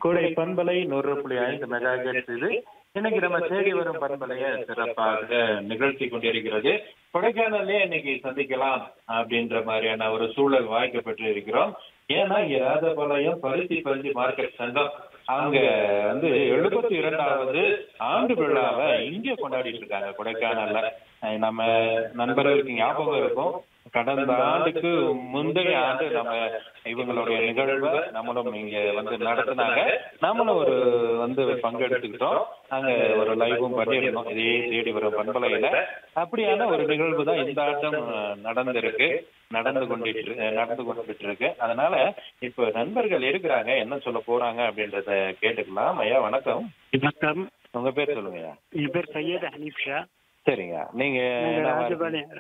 கூடை பண்பலை 100.5 மெகாஹெர்ட்ஸ் இது. இன்னைக்கு நம்ம தேடி வரும் பண்பலையை சிறப்பாக நிகழ்த்தி கொண்டிருக்கிறது. கொடைக்கானல்லே இன்னைக்கு சந்திக்கலாம் அப்படின்ற மாதிரியான ஒரு சூழல் வாய்க்கப்பட்டு இருக்கிறோம். ஏன்னா இங்க ராஜபாளையம் பருத்தி பருத்தி மார்க்கெட் சங்கம் அவங்க 72வது ஆண்டு விழாவை இங்க கொண்டாடிட்டு இருக்காங்க கொடைக்கானல்ல. நம்ம நண்பர்களுக்கு ஞாபகம் இருக்கும், கடந்த ஆண்டுக்கு முந்தைய ஆண்டு நம்ம இவங்களுடைய நிகழ்வை நம்மளும் இங்க நடத்தினாங்க. நம்மளும் ஒரு பங்கெடுத்துக்கிட்டோம். அங்க ஒரு லைவும் பண்ணியிருந்தோம் இதே தேடி வரும் பண்பலையில. அப்படியான ஒரு நிகழ்வு தான் இந்த ஆட்டம் நடந்து கொண்டுட்டு இருக்கு. அதனால இப்ப நண்பர்கள் இருக்கிறாங்க, என்ன சொல்ல போறாங்க அப்படின்றத கேட்டுக்கலாம். ஐயா வணக்கம். வணக்கம். உங்க பேர் சொல்லுங்க. என் பேர் சையத் ஹனீஃப் ஷா. சரிங்க, நீங்க